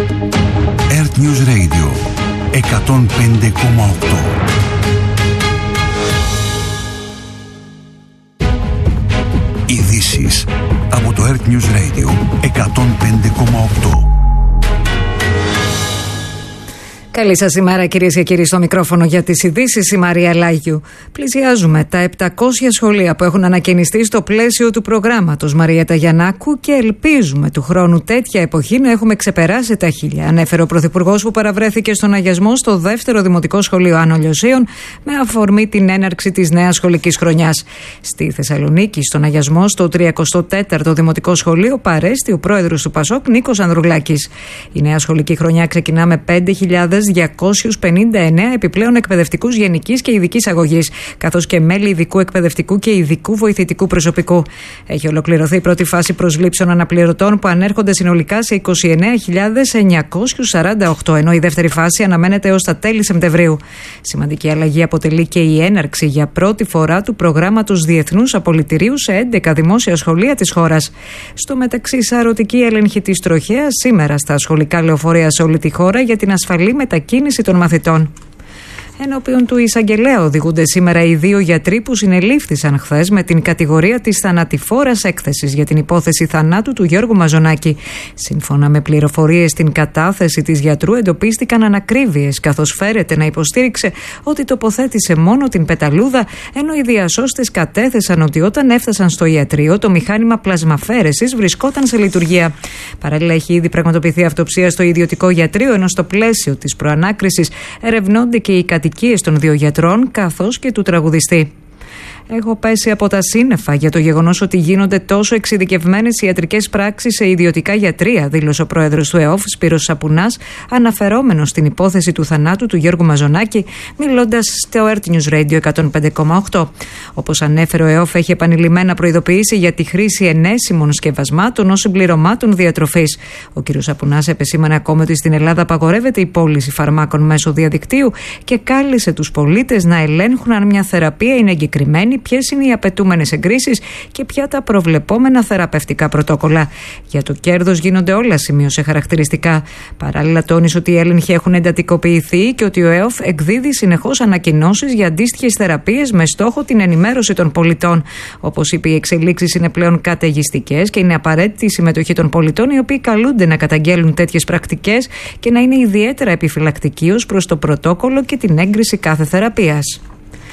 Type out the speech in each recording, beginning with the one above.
Earth News Radio 105,8. Ειδήσεις από το Earth News Radio 105,8. Καλή σας ημέρα, κυρίες και κύριοι, στο μικρόφωνο για τις ειδήσεις η Μαρία Λάγιου. Πλησιάζουμε τα 700 σχολεία που έχουν ανακαινιστεί στο πλαίσιο του προγράμματος Μαριέτα Γιαννάκου και ελπίζουμε του χρόνου τέτοια εποχή να έχουμε ξεπεράσει τα 1000, ανέφερε ο Πρωθυπουργός που παραβρέθηκε στον αγιασμό στο δεύτερο Δημοτικό Σχολείο Άνω Λιωσίων με αφορμή την έναρξη της νέας σχολικής χρονιάς. Στη Θεσσαλονίκη, στον αγιασμό στο 34ο Δημοτικό Σχολείο, παρέστη ο πρόεδρος του ΠΑΣΟΚ Νίκος Ανδρουλάκης. Η νέα σχολική χρονιά ξεκινά με 5.259 επιπλέον εκπαιδευτικούς γενικής και ειδικής αγωγής, καθώς και μέλη ειδικού εκπαιδευτικού και ειδικού βοηθητικού προσωπικού. Έχει ολοκληρωθεί η πρώτη φάση προσλήψεων αναπληρωτών που ανέρχονται συνολικά σε 29.948, ενώ η δεύτερη φάση αναμένεται έως τα τέλη Σεπτεμβρίου. Σημαντική αλλαγή αποτελεί και η έναρξη για πρώτη φορά του προγράμματος διεθνούς απολυτηρίου σε 11 δημόσια σχολεία της χώρας. Στο μεταξύ, σαρωτική έλεγχη της τροχέας σήμερα στα σχολικά λεωφορεία σε όλη τη χώρα για την ασφαλή μετακίνηση των μαθητών. Ενώπιον του εισαγγελέα οδηγούνται σήμερα οι 2 γιατροί που συνελήφθησαν χθες με την κατηγορία της θανατηφόρας έκθεσης για την υπόθεση θανάτου του Γιώργου Μαζονάκη. Σύμφωνα με πληροφορίες στην κατάθεση της γιατρού, εντοπίστηκαν ανακρίβειες, καθώς φέρεται να υποστήριξε ότι τοποθέτησε μόνο την πεταλούδα, ενώ οι διασώστες κατέθεσαν ότι όταν έφτασαν στο ιατρείο το μηχάνημα πλασμαφέρεσης βρισκόταν σε λειτουργία. Παράλληλα, έχει ήδη πραγματοποιηθεί αυτοψία στο ιδιωτικό ιατρείο, ενώ στο πλαίσιο της προανάκρισης ερευνώνται και οι κατοικίες των 2 γιατρών καθώς και του τραγουδιστή. Έχω πέσει από τα σύννεφα για το γεγονός ότι γίνονται τόσο εξειδικευμένες ιατρικές πράξεις σε ιδιωτικά γιατρία, δήλωσε ο πρόεδρος του ΕΟΦ, Σπύρος Σαπουνάς, αναφερόμενος στην υπόθεση του θανάτου του Γιώργου Μαζονάκη, μιλώντας στο Earth News Radio 105,8. Όπως ανέφερε, ο ΕΟΦ έχει επανειλημμένα προειδοποιήσει για τη χρήση ενέσιμων σκευασμάτων ως συμπληρωμάτων διατροφής. Ο κ. Σαπουνάς επεσήμανε ακόμα ότι στην Ελλάδα απαγορεύεται η πώληση φαρμάκων μέσω διαδικτύου και κάλεσε τους πολίτες να ελέγχουν αν μια θεραπεία είναι εγκεκριμένη, ποιες είναι οι απαιτούμενες εγκρίσεις και ποια τα προβλεπόμενα θεραπευτικά πρωτόκολλα. Για το κέρδος γίνονται όλα, σημείωσε χαρακτηριστικά. Παράλληλα, τόνισε ότι οι έλεγχοι έχουν εντατικοποιηθεί και ότι ο ΕΟΦ εκδίδει συνεχώς ανακοινώσεις για αντίστοιχες θεραπείες με στόχο την ενημέρωση των πολιτών. Όπως είπε, οι εξελίξεις είναι πλέον καταιγιστικές και είναι απαραίτητη η συμμετοχή των πολιτών, οι οποίοι καλούνται να καταγγέλουν τέτοιες πρακτικές και να είναι ιδιαίτερα επιφυλακτικοί ως προς το πρωτόκολλο και την έγκριση κάθε θεραπείας.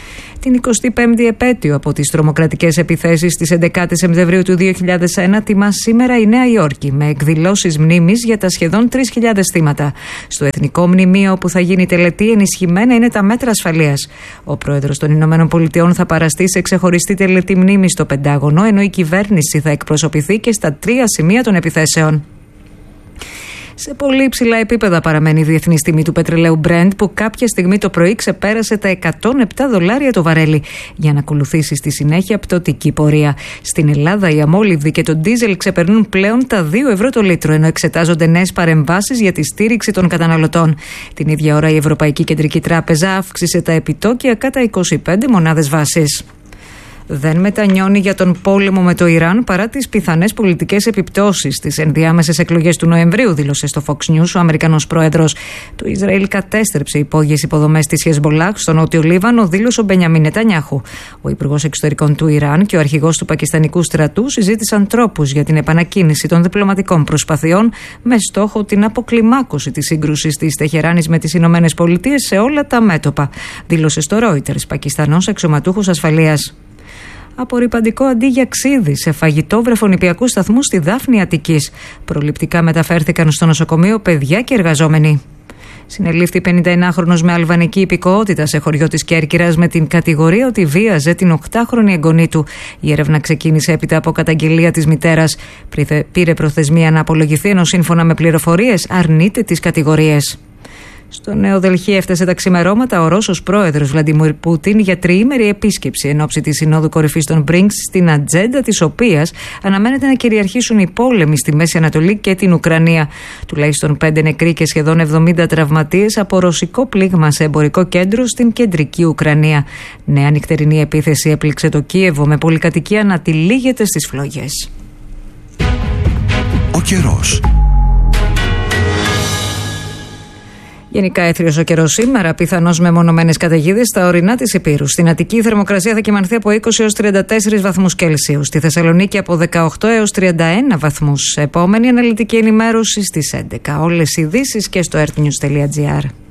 Την 25η επέτειο από τις τρομοκρατικές επιθέσεις της 11 Σεπτεμβρίου του 2001 τιμά σήμερα η Νέα Υόρκη με εκδηλώσεις μνήμης για τα σχεδόν 3.000 θύματα. Στο Εθνικό Μνημείο που θα γίνει τελετή, ενισχυμένα είναι τα μέτρα ασφαλείας. Ο πρόεδρος των Ηνωμένων Πολιτειών θα παραστεί σε ξεχωριστή τελετή μνήμης στο Πεντάγωνο, ενώ η κυβέρνηση θα εκπροσωπηθεί και στα 3 σημεία των επιθέσεων. Σε πολύ υψηλά επίπεδα παραμένει η διεθνής τιμή του πετρελαίου Brent, που κάποια στιγμή το πρωί ξεπέρασε τα $107 το βαρέλι, για να ακολουθήσει στη συνέχεια πτωτική πορεία. Στην Ελλάδα, οι αμόλυβδοι και το ντίζελ ξεπερνούν πλέον τα 2 ευρώ το λίτρο, ενώ εξετάζονται νέες παρεμβάσεις για τη στήριξη των καταναλωτών. Την ίδια ώρα, η Ευρωπαϊκή Κεντρική Τράπεζα αύξησε τα επιτόκια κατά 25 μονάδες βάσης. Δεν μετανιώνει για τον πόλεμο με το Ιράν παρά τις πιθανές πολιτικές επιπτώσεις στις ενδιάμεσες εκλογές του Νοεμβρίου, δήλωσε στο Fox News ο Αμερικανός πρόεδρος. Το Ισραήλ κατέστρεψε υπόγειες υποδομές της Χεσμολάχ στο Νότιο Λίβανο, δήλωσε ο Μπενιαμίν Νετανιάχου. Ο Υπουργός Εξωτερικών του Ιράν και ο αρχηγός του Πακιστανικού στρατού συζήτησαν τρόπους για την επανακίνηση των διπλωματικών προσπαθειών με στόχο την αποκλιμάκωση της σύγκρουσης της Τεχεράνης με τις Ηνωμένες Πολιτείες σε όλα τα μέτωπα, δήλωσε στο Reuters Πακιστανός αξιωματούχος ασφαλείας. Απορρυπαντικό αντί για ξύδι σε φαγητό βρεφονηπιακού σταθμού στη Δάφνη Αττικής. Προληπτικά μεταφέρθηκαν στο νοσοκομείο παιδιά και εργαζόμενοι. Συνελήφθη 51χρονος με αλβανική υπηκοότητα σε χωριό της Κέρκυρας με την κατηγορία ότι βίαζε την 8χρονη εγγονή του. Η έρευνα ξεκίνησε έπειτα από καταγγελία της μητέρας. Πήρε προθεσμία να απολογηθεί, ενώ σύμφωνα με πληροφορίες αρνείται τις κατηγορίες. Στο Νέο Δελχή έφτασε τα ξημερώματα ο Ρώσος πρόεδρος Βλαντιμίρ Πούτιν για τριήμερη επίσκεψη εν ώψη της Συνόδου Κορυφής των BRICS, στην ατζέντα της οποίας αναμένεται να κυριαρχήσουν οι πόλεμοι στη Μέση Ανατολή και την Ουκρανία. Τουλάχιστον 5 νεκροί και σχεδόν 70 τραυματίες από ρωσικό πλήγμα σε εμπορικό κέντρο στην κεντρική Ουκρανία. Νέα νυχτερινή επίθεση έπληξε το Κίεβο με πολυκατοικία να τυλίγεται στις φλόγες. Ο καιρός. Γενικά έθριος ο καιρός σήμερα, πιθανώς με μονομένες καταιγίδες στα ορεινά της Ηπείρου. Στην Αττική η θερμοκρασία θα κυμανθεί από 20 έως 34 βαθμούς Κελσίου. Στη Θεσσαλονίκη από 18 έως 31 βαθμούς. Επόμενη αναλυτική ενημέρωση στις 11. Όλες οι ειδήσεις και στο earthnews.gr.